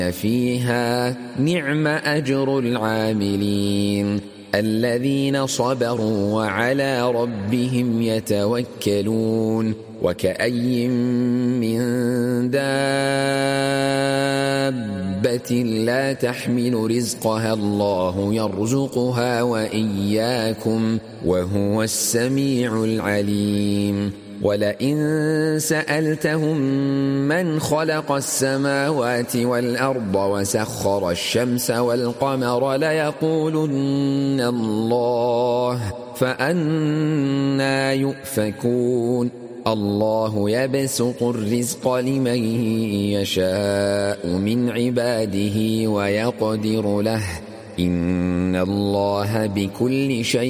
فيها نعم أجر العاملين الذين صبروا وعلى ربهم يتوكلون وكأي من دابة لا تحمل رزقها الله يرزقها وإياكم وهو السميع العليم ولئن سألتهم من خلق السماوات والأرض وسخر الشمس والقمر ليقولن الله فأنى يؤفكون الله يبسط الرزق لمن يشاء من عباده ويقدر له إن الله بكل شيء